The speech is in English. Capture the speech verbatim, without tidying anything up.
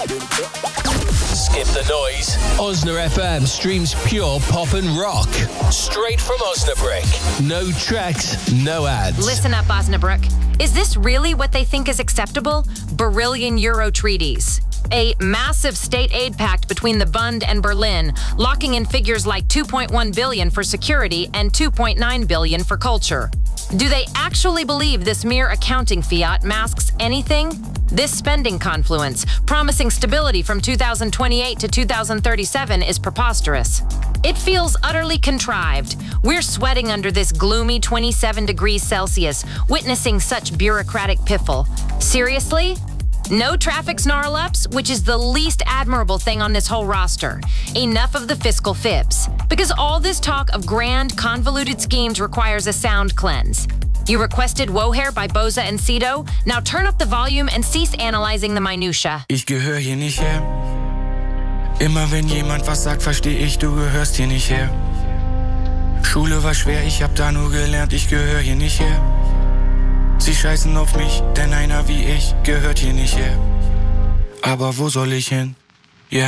Skip the noise. Osna F M streams pure pop and rock. Straight from Osnabrück. No tracks, no ads. Listen up, Osnabrück. Is this really what they think is acceptable? Beryllion Euro treaties. A massive state aid pact between the Bund and Berlin, locking in figures like two point one billion for security and two point nine billion for culture. Do they actually believe this mere accounting fiat masks anything? This spending confluence, promising stability from two thousand twenty-eight to two thousand thirty-seven, is preposterous. It feels utterly contrived. We're sweating under this gloomy twenty-seven degrees Celsius, witnessing such bureaucratic piffle. Seriously? No traffic snarl-ups, which is the least admirable thing on this whole roster. Enough of the fiscal fibs. Because all this talk of grand, convoluted schemes requires a sound cleanse. You requested Wohair by Boza and Sido? Now turn up the volume and cease analyzing the minutia. Ich gehöre hier nicht her. Immer wenn jemand was sagt, verstehe ich, du gehörst hier nicht her. Schule war schwer, ich hab da nur gelernt, ich gehöre hier nicht her. Sie scheißen auf mich, denn einer wie ich gehört hier nicht her. Aber wo soll ich hin?